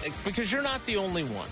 because you're not the only one.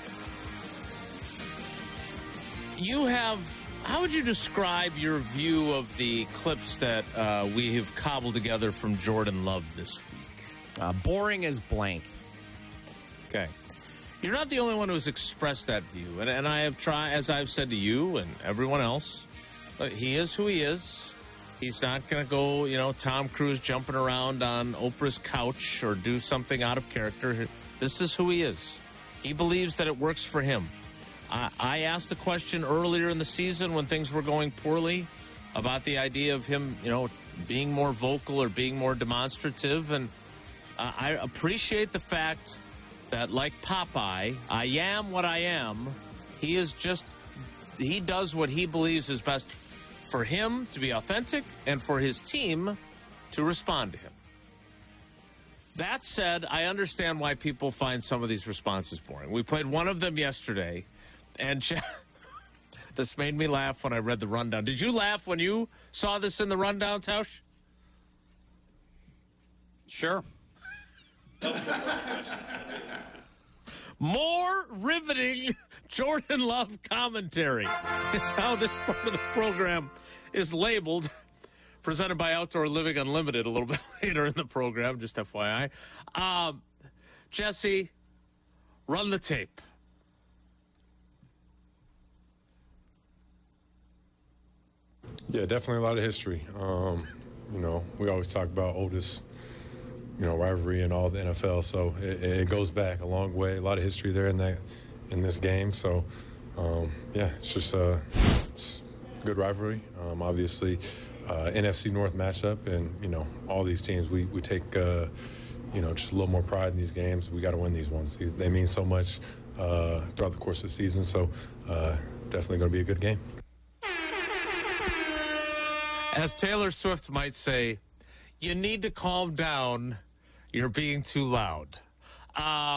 You have, how would you describe your view of the clips that we have cobbled together from Jordan Love this week? Boring as blank. Okay. You're not the only one who's expressed that view. And I have tried, as I've said to you and everyone else, he is who he is. He's not going to go, Tom Cruise jumping around on Oprah's couch or do something out of character. This is who he is. He believes that it works for him. I asked the question earlier in the season when things were going poorly about the idea of him, being more vocal or being more demonstrative. And I appreciate the fact that, like Popeye, I am what I am. He does what he believes is best for him to be authentic and for his team to respond to him. That said, I understand why people find some of these responses boring. We played one of them yesterday, and this made me laugh when I read the rundown. Did you laugh when you saw this in the rundown, Tausch? Sure. More riveting Jordan Love commentary is how this part of the program is labeled. Presented by Outdoor Living Unlimited a little bit later in the program, just FYI. Jesse, run the tape. Yeah, definitely a lot of history. We always talk about oldest, rivalry in all the NFL. So it goes back a long way. A lot of history there in this game. So, it's just it's a good rivalry. Obviously, NFC North matchup, and all these teams we take just a little more pride in these games. We got to win these ones. They mean so much throughout the course of the season. So definitely going to be a good game. As Taylor Swift might say, you need to calm down. You're being too loud.